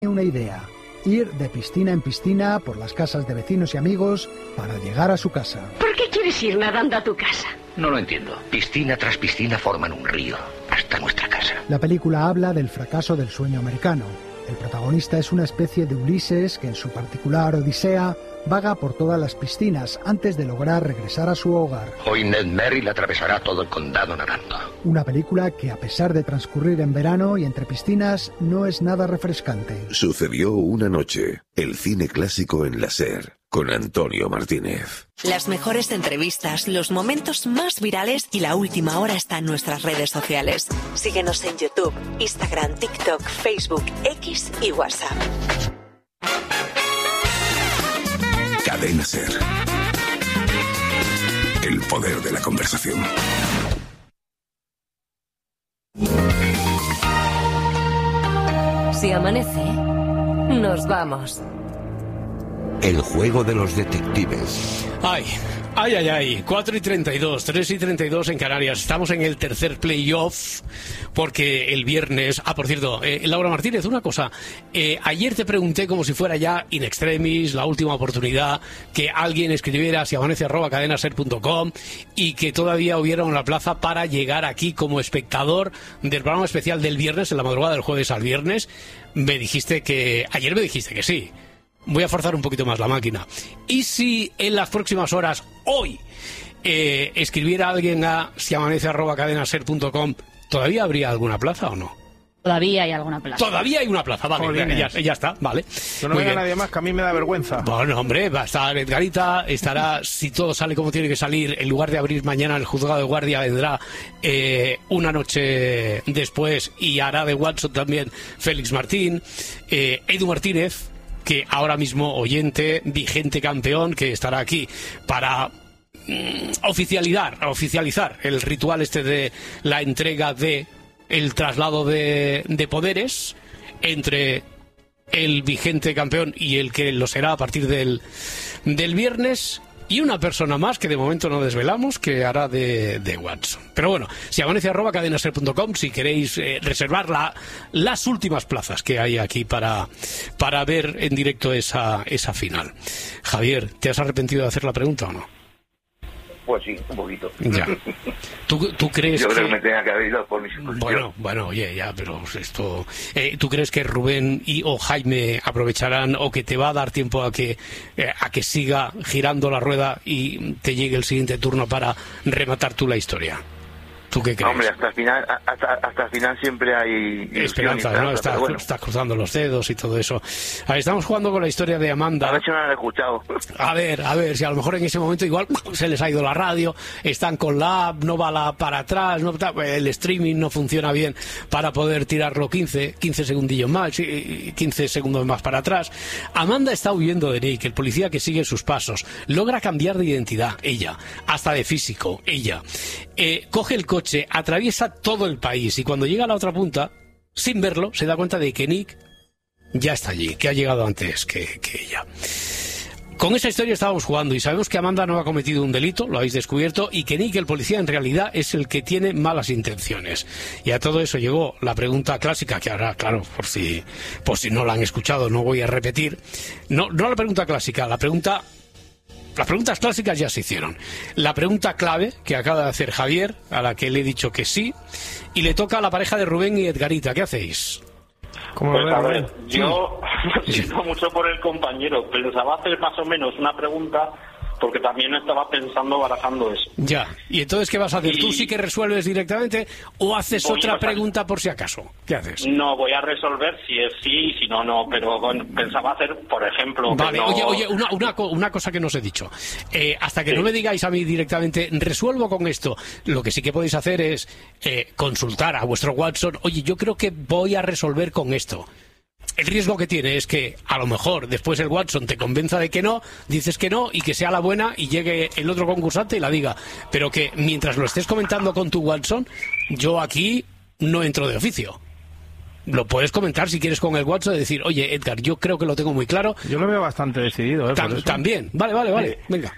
Una idea: ir de piscina en piscina por las casas de vecinos y amigos para llegar a su casa. ¿Por qué quieres ir nadando a tu casa? No lo entiendo. Piscina tras piscina forman un río hasta nuestra casa. La película habla del fracaso del sueño americano. El protagonista es una especie de Ulises que en su particular odisea vaga por todas las piscinas antes de lograr regresar a su hogar. Hoy Ned Merrill atravesará todo el condado nadando. Una película que, a pesar de transcurrir en verano y entre piscinas, no es nada refrescante. Sucedió una noche. El cine clásico en la SER, con Antonio Martínez. Las mejores entrevistas, los momentos más virales y la última hora está en nuestras redes sociales. Síguenos en YouTube, Instagram, TikTok, Facebook, X y WhatsApp. Cadena SER. El poder de la conversación. Si amanece, nos vamos. El juego de los detectives. Ay, 4:32, 3:32 en Canarias. Estamos en el tercer playoff porque el viernes... por cierto, Laura Martínez, una cosa. Ayer te pregunté, como si fuera ya in extremis, la última oportunidad, que alguien escribiera siamanece@cadenaser.com y que todavía hubiera una plaza para llegar aquí como espectador del programa especial del viernes, en la madrugada del jueves al viernes. Ayer me dijiste que sí. Voy a forzar un poquito más la máquina. ¿Y si en las próximas horas, hoy, escribiera alguien a siamanece@cadenaser.com, ¿todavía habría alguna plaza o no? Todavía hay alguna plaza. Todavía hay una plaza, vale, ya está, vale. Que no venga nadie más, que a mí me da vergüenza. Bueno, hombre, va a estar Edgarita, estará, si todo sale como tiene que salir, en lugar de abrir mañana el juzgado de guardia, vendrá una noche después y hará de Watson también Félix Martín, Edu Martínez, que ahora mismo oyente, vigente campeón, que estará aquí para oficializar el ritual este de la entrega de el traslado de poderes entre el vigente campeón y el que lo será a partir del viernes. Y una persona más que de momento no desvelamos, que hará de Watson. Pero bueno, siamanece@cadenaser.com si queréis reservar las últimas plazas que hay aquí para ver en directo esa final. Javier, ¿te has arrepentido de hacer la pregunta o no? Pues sí, un poquito. Ya. ¿Tú crees Yo creo que me tenía que haber ido por mi situación. Bueno, oye, ya, pero esto... ¿Tú crees que Rubén o Jaime aprovecharán o que te va a dar tiempo a que siga girando la rueda y te llegue el siguiente turno para rematar tú la historia? ¿Tú qué crees? Hombre, hasta el final siempre hay esperanza, ¿no? Estás cruzando los dedos y todo eso. A ver, estamos jugando con la historia de Amanda. A ver si no la han escuchado. A ver, si a lo mejor en ese momento igual se les ha ido la radio, están con la app, no va la para atrás, el streaming no funciona bien para poder tirarlo 15 segundillos más, 15 segundos más para atrás. Amanda está huyendo de Nick, el policía que sigue sus pasos. Logra cambiar de identidad, ella, hasta de físico, ella. Coge el coche, atraviesa todo el país y cuando llega a la otra punta, sin verlo, se da cuenta de que Nick ya está allí, que ha llegado antes que ella. Con esa historia estábamos jugando y sabemos que Amanda no ha cometido un delito, lo habéis descubierto, y que Nick, el policía, en realidad es el que tiene malas intenciones. Y a todo eso llegó la pregunta clásica, que ahora, claro, por si no la han escuchado, no voy a repetir. No la pregunta clásica, las preguntas clásicas ya se hicieron. La pregunta clave que acaba de hacer Javier, a la que le he dicho que sí, y le toca a la pareja de Rubén y Edgarita. ¿Qué hacéis? Pues a ver, yo siento mucho por el compañero. Pensaba hacer más o menos una pregunta porque también estaba barajando eso. Ya, ¿y entonces qué vas a hacer? ¿Tú sí que resuelves directamente o haces otra pregunta por si acaso? ¿Qué haces? No, voy a resolver si es sí y si no, no, pero bueno, pensaba hacer, por ejemplo... Vale, no... oye, una cosa que no os he dicho. Hasta que no me digáis a mí directamente, resuelvo con esto, lo que sí que podéis hacer es consultar a vuestro Watson, oye, yo creo que voy a resolver con esto. El riesgo que tiene es que a lo mejor después el Watson te convenza de que no, dices que no y que sea la buena y llegue el otro concursante y la diga. Pero que mientras lo estés comentando con tu Watson, yo aquí no entro de oficio. Lo puedes comentar si quieres con el Watson y decir, oye, Edgar, yo creo que lo tengo muy claro. Yo lo veo bastante decidido. También. Vale. Venga.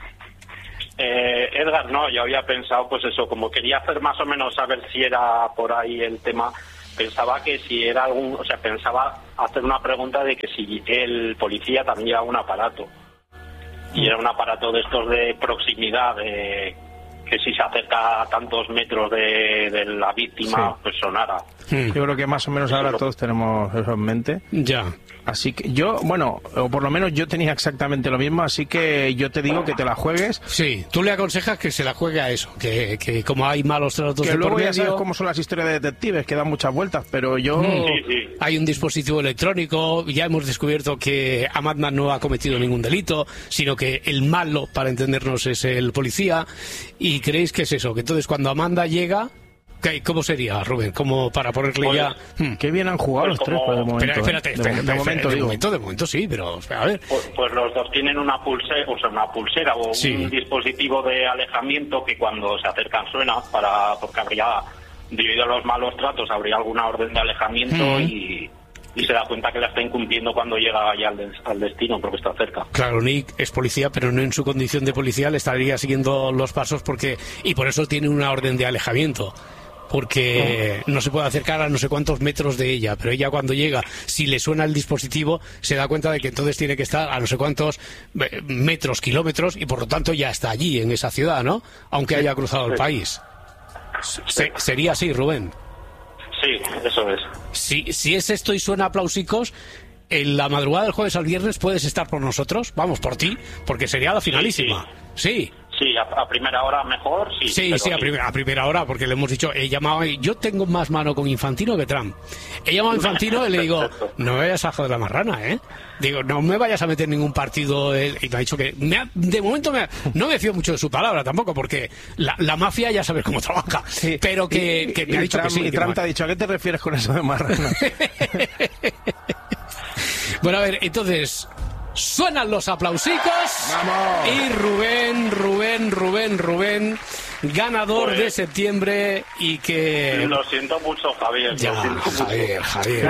Edgar, no, yo había pensado, pues eso, como quería hacer más o menos saber si era por ahí el tema, pensaba que si era pensaba hacer una pregunta de que si el policía también llevaba un aparato. Y era un aparato de estos de proximidad, que si se acerca a tantos metros de la víctima, pues sonara. Yo creo que más o menos ahora todos tenemos eso en mente. Ya. Así que yo, bueno, o por lo menos yo tenía exactamente lo mismo, así que yo te digo que te la juegues. Sí, tú le aconsejas que se la juegue a eso, que como hay malos tratos que de luego por ya medio, sabes cómo son las historias de detectives, que dan muchas vueltas, pero yo... Hay un dispositivo electrónico, ya hemos descubierto que Amanda no ha cometido ningún delito, sino que el malo, para entendernos, es el policía, y creéis que es eso, que entonces cuando Amanda llega... ¿Cómo sería, Rubén? Como para ponerle pues, ya... Qué bien han jugado los tres por el momento. Espérate, de momento sí, pero a ver. Pues los dos tienen una pulsera o un dispositivo de alejamiento que cuando se acercan suena, porque habría, debido a los malos tratos, habría alguna orden de alejamiento y se da cuenta que la está incumpliendo cuando llega ya al destino, porque está cerca. Claro, Nick es policía, pero no en su condición de policía, le estaría siguiendo los pasos y por eso tiene una orden de alejamiento. Porque no se puede acercar a no sé cuántos metros de ella, pero ella cuando llega, si le suena el dispositivo, se da cuenta de que entonces tiene que estar a no sé cuántos metros, kilómetros, y por lo tanto ya está allí, en esa ciudad, ¿no? Aunque haya cruzado el país. Sería así, Rubén. Sí, eso es. Si es esto y suena aplausicos, en la madrugada del jueves al viernes puedes estar por nosotros, vamos por ti, porque sería la finalísima. Sí. Sí, a primera hora mejor, sí. Sí, a primera hora, porque le hemos dicho, he llamado, yo tengo más mano con Infantino que Trump. He llamado a Infantino y le digo, no me vayas a joder la marrana, ¿eh? Digo, no me vayas a meter ningún partido. Y me ha dicho que, de momento, no me fío mucho de su palabra tampoco, porque la mafia ya sabe cómo trabaja. Sí. Pero que me ha dicho Trump, que sí. Y Trump te ha dicho, ¿a qué te refieres con eso de marrana? Bueno, a ver, entonces... Suenan los aplausicos. ¡Vamos! Y Rubén, ganador de septiembre y que... Lo siento mucho, Javier. Ya, Javier.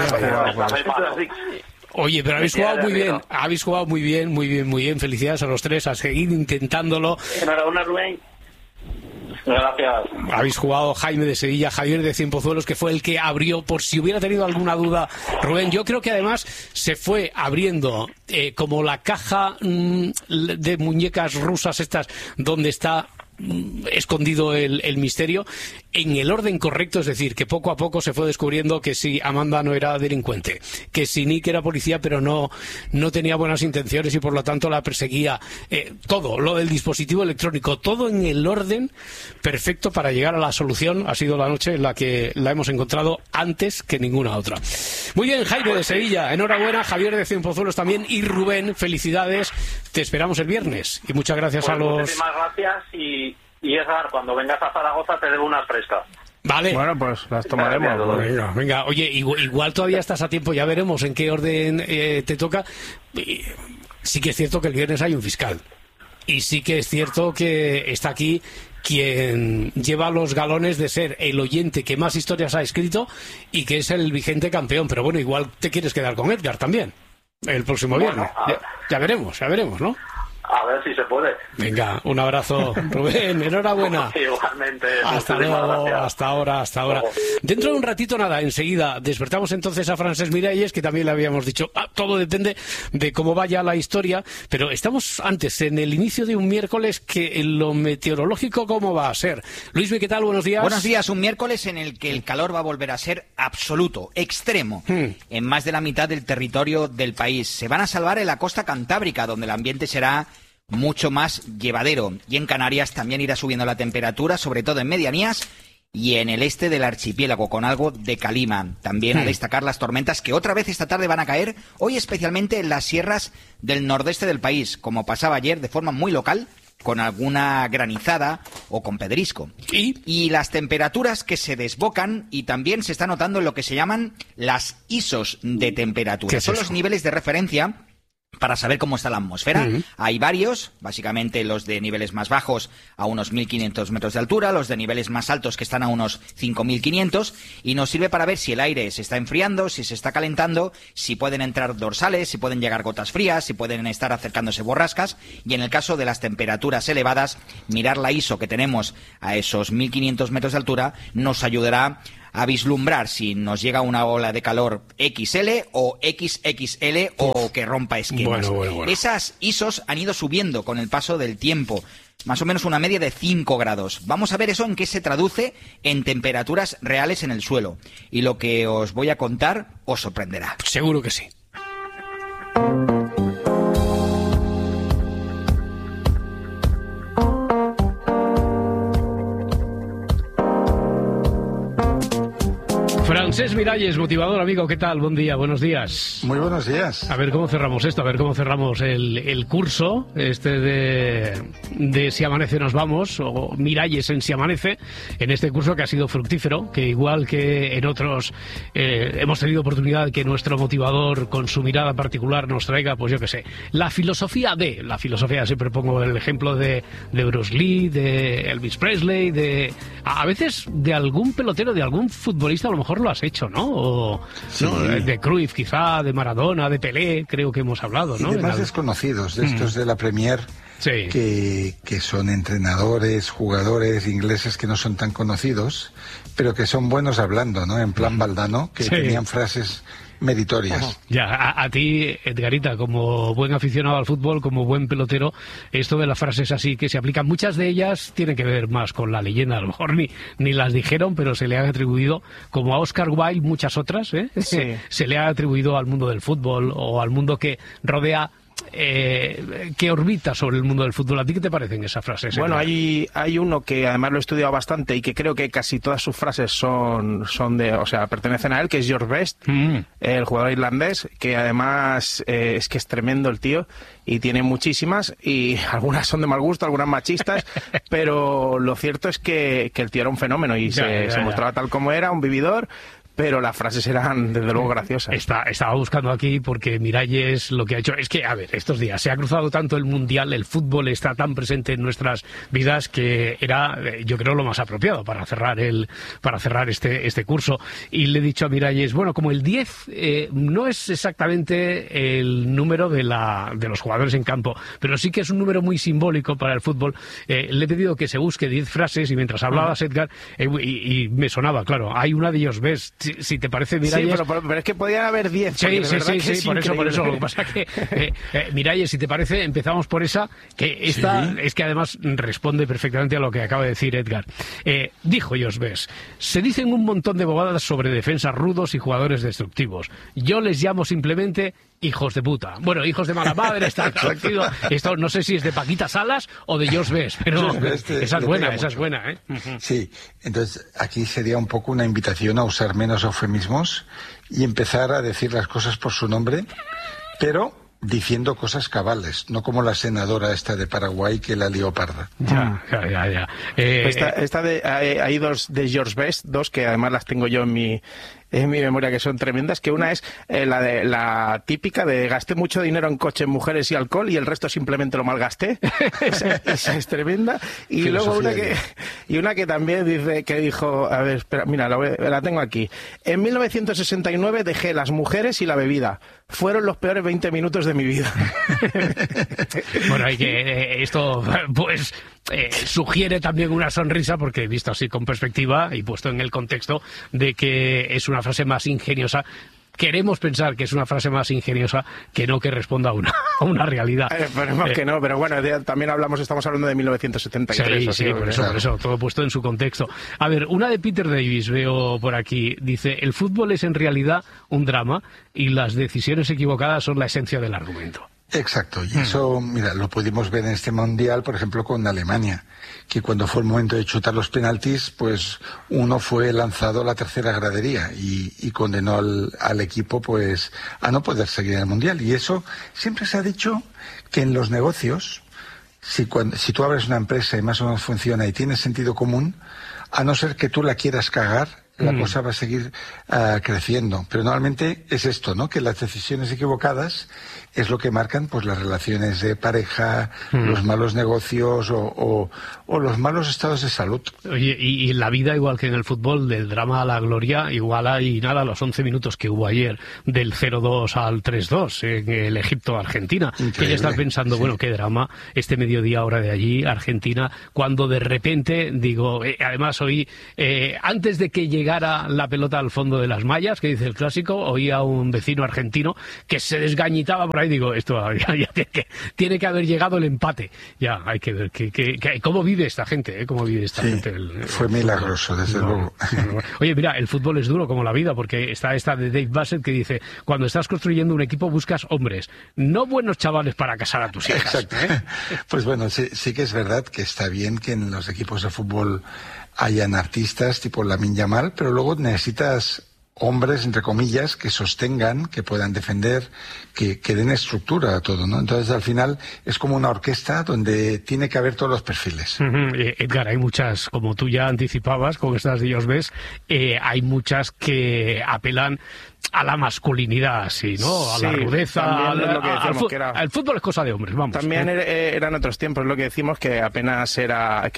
Oye, pero habéis jugado muy bien. Felicidades a los tres, a seguir intentándolo. Enhorabuena, Rubén. Gracias. Habéis jugado Jaime de Sevilla, Javier de Cienpozuelos, que fue el que abrió, por si hubiera tenido alguna duda, Rubén. Yo creo que además se fue abriendo como la caja de muñecas rusas estas, donde está escondido el misterio, en el orden correcto, es decir, que poco a poco se fue descubriendo que si Amanda no era delincuente, que si Nick era policía pero no tenía buenas intenciones y por lo tanto la perseguía, todo, lo del dispositivo electrónico, todo en el orden perfecto para llegar a la solución. Ha sido la noche en la que la hemos encontrado antes que ninguna otra. Muy bien, Jaime de Sevilla, enhorabuena, Javier de Cienpozuelos también, y Rubén, felicidades, te esperamos el viernes y muchas gracias a los... Muchísimas gracias y Edgar, cuando vengas a Zaragoza te debo unas frescas. Vale. Bueno, pues las tomaremos. Venga. Oye, igual todavía estás a tiempo, ya veremos en qué orden te toca. Sí que es cierto que el viernes hay un fiscal. Y sí que es cierto que está aquí quien lleva los galones de ser el oyente que más historias ha escrito y que es el vigente campeón. Pero bueno, igual te quieres quedar con Edgar también el próximo viernes. Ya veremos, ¿no? A ver si se puede. Venga, un abrazo, Rubén, enhorabuena. Igualmente. Hasta luego, hasta ahora. Dentro de un ratito, enseguida despertamos entonces a Francesc Miralles, que también le habíamos dicho, todo depende de cómo vaya la historia, pero estamos antes, en el inicio de un miércoles, que en lo meteorológico, ¿cómo va a ser? Luismi, ¿qué tal? Buenos días. Buenos días, un miércoles en el que el calor va a volver a ser absoluto, extremo, en más de la mitad del territorio del país. Se van a salvar en la costa cantábrica, donde el ambiente será mucho más llevadero, y en Canarias también irá subiendo la temperatura, sobre todo en medianías y en el este del archipiélago, con algo de calima. También a destacar las tormentas que otra vez esta tarde van a caer, hoy especialmente en las sierras del nordeste del país, como pasaba ayer de forma muy local, con alguna granizada o con pedrisco. Y las temperaturas que se desbocan, y también se está notando en lo que se llaman las ISOs de temperatura. Son los niveles de referencia para saber cómo está la atmósfera. Hay varios, básicamente los de niveles más bajos a unos 1.500 metros de altura, los de niveles más altos que están a unos 5.500, y nos sirve para ver si el aire se está enfriando, si se está calentando, si pueden entrar dorsales, si pueden llegar gotas frías, si pueden estar acercándose borrascas, y en el caso de las temperaturas elevadas, mirar la ISO que tenemos a esos 1.500 metros de altura nos ayudará a vislumbrar si nos llega una ola de calor XL o XXL o que rompa esquemas. Bueno. Esas ISOs han ido subiendo con el paso del tiempo, más o menos una media de 5 grados. Vamos a ver eso en qué se traduce en temperaturas reales en el suelo. Y lo que os voy a contar os sorprenderá. Seguro que sí. Francesc Miralles, motivador, amigo, ¿qué tal? Buen día, buenos días. Muy buenos días. A ver cómo cerramos esto, a ver cómo cerramos el curso de Si amanece nos vamos, o Miralles en Si amanece, en este curso que ha sido fructífero, que igual que en otros hemos tenido oportunidad que nuestro motivador con su mirada particular nos traiga, pues yo qué sé, la filosofía, siempre pongo el ejemplo de Bruce Lee, de Elvis Presley, a veces de algún pelotero, de algún futbolista, a lo mejor lo has hecho, ¿no? Sí. ¿no? De Cruyff quizá, de Maradona, de Pelé, creo que hemos hablado, ¿no? Y de más desconocidos, de estos de la Premier, sí, que son entrenadores, jugadores ingleses que no son tan conocidos, pero que son buenos hablando, ¿no? En plan Valdano, que tenían frases meritorias. Ya, a ti, Edgarita, como buen aficionado al fútbol, como buen pelotero, esto de las frases así que se aplican, muchas de ellas tienen que ver más con la leyenda, a lo mejor ni las dijeron, pero se le han atribuido, como a Oscar Wilde, muchas otras, Sí. se le ha atribuido al mundo del fútbol o al mundo que rodea, que orbita sobre el mundo del fútbol. ¿A ti qué te parecen esas frases? Bueno, hay uno que además lo he estudiado bastante y que creo que casi todas sus frases son pertenecen a él, que es George Best, el jugador irlandés, que además es que es tremendo el tío y tiene muchísimas, y algunas son de mal gusto, algunas machistas, pero lo cierto es que el tío era un fenómeno y se mostraba tal como era, un vividor. Pero las frases eran, desde luego, graciosas. Estaba buscando aquí porque Miralles lo que ha hecho es que, a ver, estos días se ha cruzado tanto el Mundial, el fútbol está tan presente en nuestras vidas que era, yo creo, lo más apropiado para cerrar este curso. Y le he dicho a Miralles, bueno, como el 10 no es exactamente el número de los jugadores en campo, pero sí que es un número muy simbólico para el fútbol, le he pedido que se busque 10 frases y mientras hablabas, Edgar, y me sonaba, claro, hay una de ellos, ves. Si te parece, Miralles... Sí, pero es que podían haber 10. Sí, por eso. Lo que pasa es que, Miralles, si te parece, empezamos por esa, que esta es que además responde perfectamente a lo que acaba de decir Edgar. Dijo Josbes, se dicen un montón de bobadas sobre defensas rudos y jugadores destructivos. Yo les llamo simplemente hijos de puta. Bueno, hijos de mala madre, está corregido. Esto no sé si es de Paquita Salas o de George Best, pero esa es buena, ¿eh? Sí, entonces aquí sería un poco una invitación a usar menos eufemismos y empezar a decir las cosas por su nombre, pero diciendo cosas cabales, no como la senadora esta de Paraguay que la lió parda. Ya. Hay dos de George Best, dos que además las tengo yo en mi memoria, que son tremendas, que una es la típica de gasté mucho dinero en coches, mujeres y alcohol y el resto simplemente lo malgasté. esa es tremenda. Y luego una que también dijo, a ver, espera, mira, la tengo aquí. En 1969 dejé las mujeres y la bebida. Fueron los peores 20 minutos de mi vida. Bueno, hay que esto pues sugiere también una sonrisa, porque visto así con perspectiva y puesto en el contexto de que es una frase más ingeniosa. Queremos pensar que es una frase más ingeniosa que no que responda a una realidad. Esperemos que no, pero bueno, también estamos hablando de 1973. Sí, por eso, todo puesto en su contexto. A ver, una de Peter Davis veo por aquí, dice, el fútbol es en realidad un drama y las decisiones equivocadas son la esencia del argumento. Exacto, y eso, mira, lo pudimos ver en este Mundial, por ejemplo, con Alemania, que cuando fue el momento de chutar los penaltis, pues uno fue lanzado a la tercera gradería y condenó al equipo pues a no poder seguir en el Mundial. Y eso siempre se ha dicho que en los negocios, si tú abres una empresa y más o menos funciona y tienes sentido común, a no ser que tú la quieras cagar, la cosa va a seguir creciendo. Pero normalmente es esto, ¿no? Que las decisiones equivocadas es lo que marcan pues las relaciones de pareja, los malos negocios o los malos estados de salud. Oye, y en la vida, igual que en el fútbol, del drama a la gloria, igual hay los 11 minutos que hubo ayer, del 0-2 al 3-2 en el Egipto-Argentina. Increíble. Que ya están pensando, bueno, qué drama, este mediodía hora de allí, Argentina, cuando de repente, digo, además hoy, antes de que llegara llegara la pelota al fondo de las mallas, que dice el clásico, oía a un vecino argentino que se desgañitaba por ahí, digo, esto ya tiene que haber llegado el empate. Ya, hay que ver cómo vive esta gente, cómo vive esta gente. Fue milagroso, desde luego. Oye, mira, el fútbol es duro como la vida, porque está esta de Dave Bassett que dice, cuando estás construyendo un equipo buscas hombres, no buenos chavales para casar a tus hijas. Exacto. Pues bueno, sí que es verdad que está bien que en los equipos de fútbol hayan artistas tipo Lamine Yamal, pero luego necesitas hombres, entre comillas, que sostengan, que puedan defender, que den estructura a todo, ¿no? Entonces, al final, es como una orquesta donde tiene que haber todos los perfiles. Edgar, hay muchas, como tú ya anticipabas, con estas de Dios ves, hay muchas que apelan a la masculinidad, sí, ¿no? A la rudeza. El fútbol es cosa de hombres, vamos. También eran otros tiempos, lo que decimos, que apenas que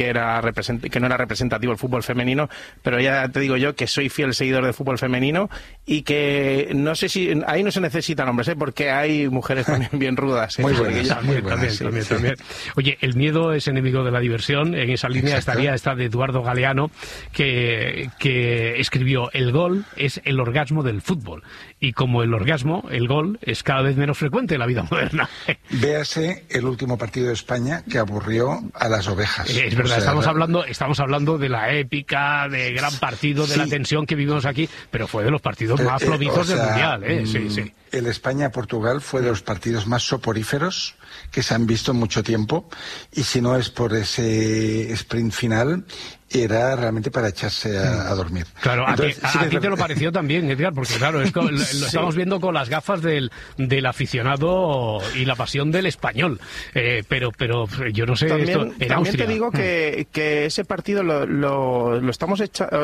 no era representativo el fútbol femenino, pero ya te digo yo que soy fiel seguidor del fútbol femenino y que no sé si ahí no se necesitan hombres, porque hay mujeres también bien rudas. Muy buenas, también. Oye, el miedo es enemigo de la diversión. En esa línea estaría esta de Eduardo Galeano, que escribió: el gol es el orgasmo del fútbol. Y como el orgasmo, el gol es cada vez menos frecuente en la vida moderna. Véase el último partido de España que aburrió a las ovejas. Es verdad, estamos hablando de la épica, de gran partido, de la tensión que vivimos aquí, pero fue de los partidos más flojizos del Mundial. Sí. El España-Portugal fue de los partidos más soporíferos que se han visto en mucho tiempo, y si no es por ese sprint final, era realmente para echarse a dormir. Claro, entonces, a ti te lo pareció también, Edgar, porque claro, lo estamos viendo con las gafas del aficionado y la pasión del español, pero yo no sé, también Austria. Te digo que ese partido le estamos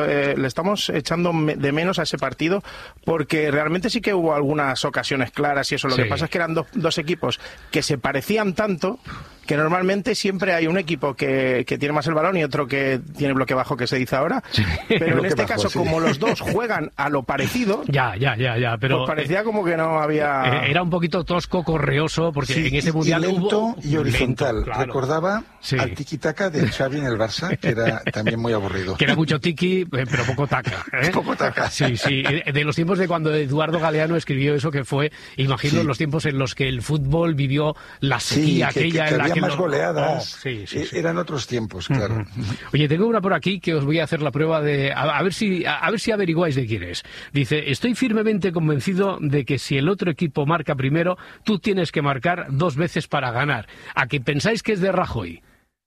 echando de menos a ese partido, porque realmente sí que hubo algunas ocasiones claras y eso. Lo que pasa es que eran dos equipos que se parecían tanto que normalmente siempre hay un equipo que tiene más el balón y otro que tiene bloque bajo, que se dice ahora, pero en este caso, como los dos juegan a lo parecido, ya, pero pues parecía como que no había... Era un poquito tosco, correoso, porque en ese mundial lento y horizontal. Lento, claro. Recordaba al tiki-taka de Xavi en el Barça, que era también muy aburrido. Que era mucho tiki, pero poco taca. Poco taca. Sí. De los tiempos de cuando Eduardo Galeano escribió eso, que fue, imagino, los tiempos en los que el fútbol vivió la sequía aquella en la que más goleadas. Eran otros tiempos, claro. Oye, tengo una por aquí que os voy a hacer la prueba de a ver si averiguáis de quién es. Dice: estoy firmemente convencido de que si el otro equipo marca primero, tú tienes que marcar 2 veces para ganar. ¿A que pensáis que es de Rajoy?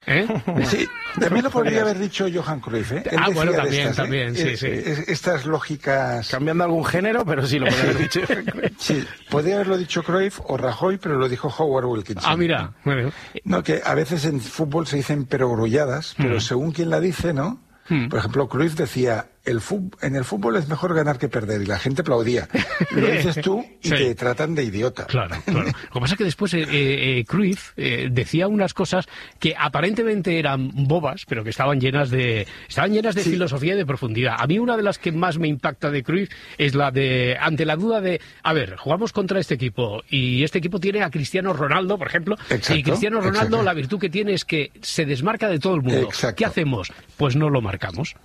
Sí, también lo podría haber dicho Johan Cruyff, ¿eh? Bueno, también, sí. Estas lógicas... Cambiando algún género, pero sí lo podría haber dicho. Sí, podría haberlo dicho Cruyff o Rajoy, pero lo dijo Howard Wilkinson. Mira. Bueno. No, que a veces en fútbol se dicen perogrulladas, pero según quien la dice, ¿no? Por ejemplo, Cruyff decía: en el fútbol es mejor ganar que perder, y la gente aplaudía. Lo dices tú y te tratan de idiota. Claro. Lo que pasa es que después Cruyff decía unas cosas que aparentemente eran bobas, pero que estaban llenas de filosofía y de profundidad. A mí una de las que más me impacta de Cruyff es la de, ante la duda de, jugamos contra este equipo, y este equipo tiene a Cristiano Ronaldo, por ejemplo, y Cristiano Ronaldo, la virtud que tiene es que se desmarca de todo el mundo. ¿Qué hacemos? Pues no lo marcamos.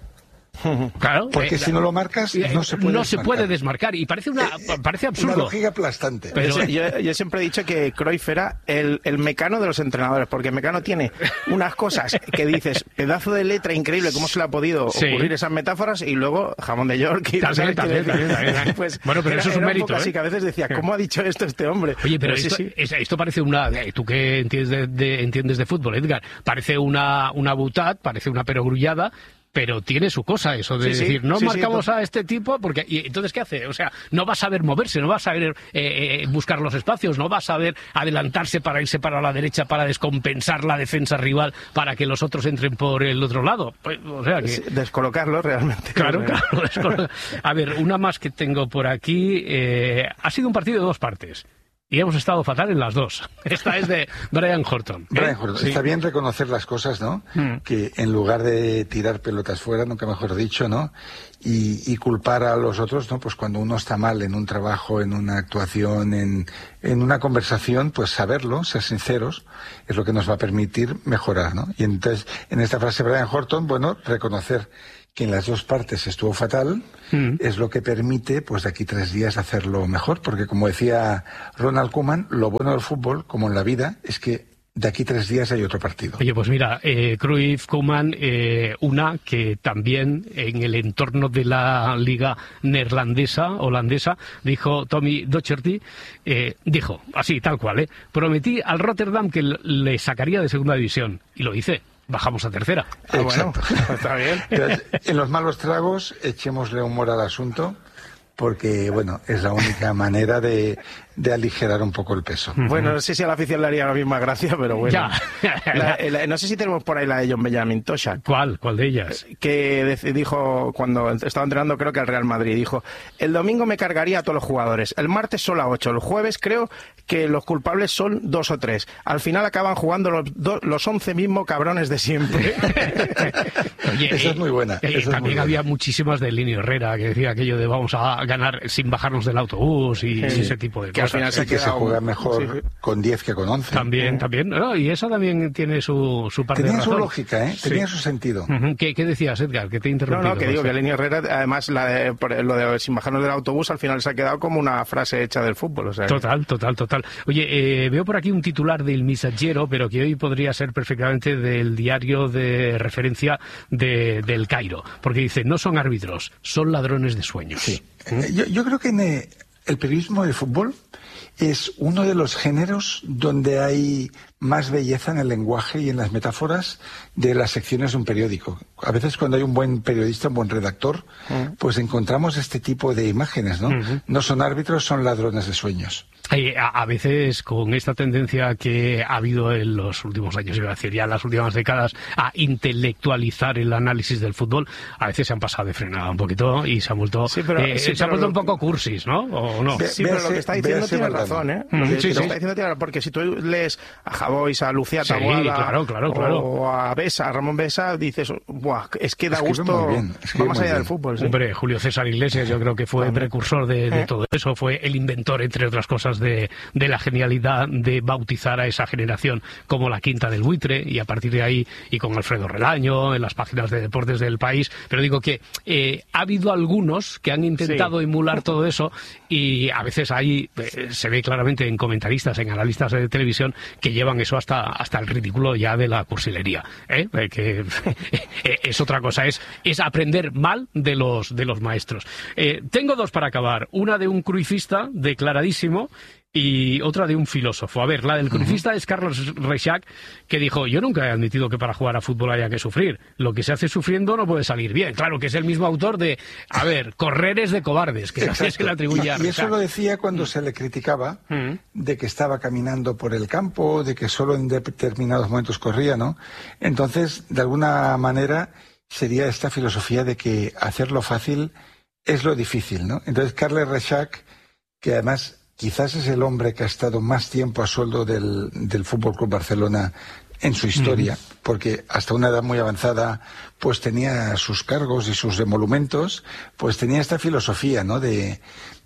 Claro, porque si no lo marcas no se puede desmarcar, y parece absurdo. Una lógica aplastante. Pero yo siempre he dicho que Cruyff era el Mecano de los entrenadores, porque Mecano tiene unas cosas que dices, pedazo de letra increíble, cómo se le ha podido ocurrir esas metáforas, y luego jamón de York y también. Pues, bueno, pero eso es un mérito, así que a veces decía, ¿cómo ha dicho esto este hombre? Oye, pero esto parece una... Tú que entiendes de fútbol, Edgar, parece una butad, parece una perogrullada, pero tiene su cosa eso de decir, no marcamos a este tipo, porque y entonces ¿qué hace? O sea, no va a saber moverse, no va a saber buscar los espacios, no va a saber adelantarse para irse para la derecha, para descompensar la defensa rival, para que los otros entren por el otro lado. Pues, o sea que... Descolocarlo realmente. Claro, descolocar. A ver, una más que tengo por aquí. Ha sido un partido de 2 partes. Y hemos estado fatal en las 2. Esta es de Brian Horton. Brian Horton. Sí. Está bien reconocer las cosas, ¿no? Que en lugar de tirar pelotas fuera, nunca mejor dicho, ¿no? Y culpar a los otros, ¿no? Pues cuando uno está mal en un trabajo, en una actuación, en una conversación, pues saberlo, ser sinceros, es lo que nos va a permitir mejorar, ¿no? Y entonces, en esta frase Brian Horton, reconocer que en las dos partes estuvo fatal, es lo que permite, pues de aquí 3 días hacerlo mejor, porque como decía Ronald Koeman, lo bueno del fútbol, como en la vida, es que de aquí 3 días hay otro partido. Oye, pues mira, Cruyff, Koeman, una que también en el entorno de la liga holandesa, dijo Tommy Docherty, dijo, así, tal cual, prometí al Rotterdam que le sacaría de segunda división, y lo hice. Bajamos a tercera. Exacto. Bueno, está bien. Entonces, en los malos tragos, echémosle humor al asunto, porque, bueno, es la única manera de aligerar un poco el peso. Bueno, no sé si a la afición le haría la misma gracia, pero bueno. No sé si tenemos por ahí la de John Benjamin Toshak. ¿Cuál de ellas? Que dijo, cuando estaba entrenando, creo que al Real Madrid, dijo, el domingo me cargaría a todos los jugadores, el martes solo a 8, el jueves creo que los culpables son 2 o 3. Al final acaban jugando los 11 mismos cabrones de siempre. Oye, esa es muy buena. También había muchísimas de Linio Herrera, que decía aquello de vamos a ganar sin bajarnos del autobús y ese tipo de cosas. Al final se juega mejor con 10 que con 11. También. No, y eso también tiene su parte de razón. Tenía su lógica, tenía su sentido. ¿Qué decías, Edgar? Que te he interrumpido. No, que digo que Linio Herrera, además, lo de sin bajarnos del autobús, al final se ha quedado como una frase hecha del fútbol. O sea, Total. Oye, veo por aquí un titular del Messaggero, pero que hoy podría ser perfectamente del diario de referencia del Cairo, porque dice, no son árbitros, son ladrones de sueños. Sí. Yo creo que en el periodismo de fútbol es uno de los géneros donde hay más belleza en el lenguaje y en las metáforas de las secciones de un periódico. A veces cuando hay un buen periodista, un buen redactor, pues encontramos este tipo de imágenes, ¿no? No son árbitros, son ladrones de sueños. A veces con esta tendencia que ha habido en los últimos años, iba a decir ya en las últimas décadas, a intelectualizar el análisis del fútbol, a veces se han pasado de frenada un poquito y se han vuelto, se ha vuelto un poco cursis, ¿no? ¿O no? Sí, pero lo que está diciendo tiene razón, ¿eh? Lo que está diciendo tiene razón, porque si tú lees a Javois, a Lucía Taboada, claro. o a Ramón Besa, dices, ¡buah! Es que da gusto, va más allá del fútbol. ¿Sí? Hombre, Julio César Iglesias yo creo que fue precursor de todo eso, fue el inventor, entre otras cosas, de la genialidad de bautizar a esa generación como la quinta del buitre, y a partir de ahí, y con Alfredo Relaño en las páginas de deportes del País, pero digo que ha habido algunos que han intentado emular todo eso, y a veces ahí se ve claramente en comentaristas, en analistas de televisión, que llevan eso hasta el ridículo ya de la cursilería, que es otra cosa, es aprender mal de los maestros. Tengo 2 para acabar, una de un cruifista declaradísimo y otra de un filósofo. A ver, la del crucifista es Carlos Reixac, que dijo, yo nunca he admitido que para jugar a fútbol haya que sufrir. Lo que se hace sufriendo no puede salir bien. Claro, que es el mismo autor de, a ver, correr es de cobardes, que se le atribuye a Reixac. Y eso lo decía cuando se le criticaba de que estaba caminando por el campo, de que solo en determinados momentos corría, ¿no? Entonces, de alguna manera, sería esta filosofía de que hacerlo fácil es lo difícil, ¿no? Entonces, Carles Reixac, que además quizás es el hombre que ha estado más tiempo a sueldo del Fútbol Club Barcelona en su historia, porque hasta una edad muy avanzada pues tenía sus cargos y sus emolumentos, pues tenía esta filosofía, ¿no? De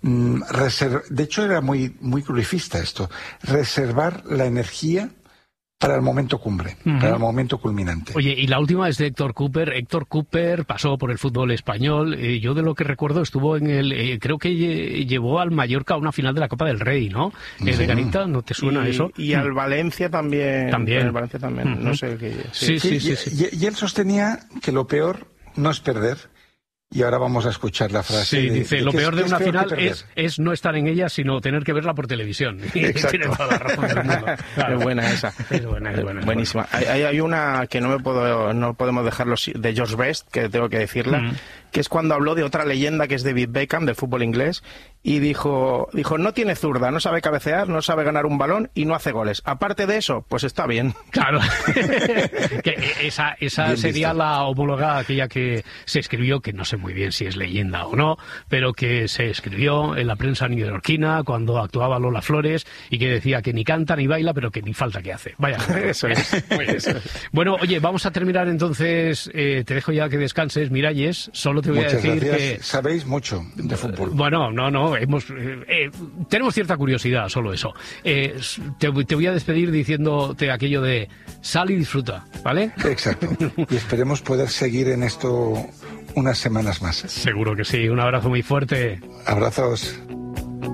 hecho era muy cruifista esto, reservar la energía para el momento cumbre, para el momento culminante. Oye, y la última es de Héctor Cooper. Héctor Cooper pasó por el fútbol español. Yo de lo que recuerdo estuvo en creo que llevó al Mallorca a una final de la Copa del Rey, ¿no? De Garita, ¿no te suena eso? Y al Valencia también. También. El Valencia también, no sé qué. Sí. Y él sostenía que lo peor no es perder. Y ahora vamos a escuchar la frase. Sí, dice, lo peor de una final es no estar en ella, sino tener que verla por televisión. Exacto. Tiene toda la razón del mundo. Claro. Es buena esa. Es buena. Buenísima. Hay una que no podemos dejarlo, de George Best, que tengo que decirla, que es cuando habló de otra leyenda que es David Beckham, del fútbol inglés, y dijo, no tiene zurda, no sabe cabecear, no sabe ganar un balón y no hace goles. Aparte de eso, pues está bien. Claro. Que esa sería la homóloga aquella que se escribió, que no sé muy bien si es leyenda o no, pero que se escribió en la prensa neoyorquina cuando actuaba Lola Flores y que decía que ni canta ni baila, pero que ni falta que hace. Vaya. Eso es. Bueno, oye, vamos a terminar entonces. Te dejo ya que descanses, Miralles. Solo te voy Muchas a decir gracias. que Sabéis mucho de fútbol. Bueno, no. Tenemos cierta curiosidad, solo eso. Te voy a despedir diciéndote aquello de sal y disfruta, ¿vale? Exacto. Y esperemos poder seguir en esto unas semanas más. Seguro que sí. Un abrazo muy fuerte. Abrazos.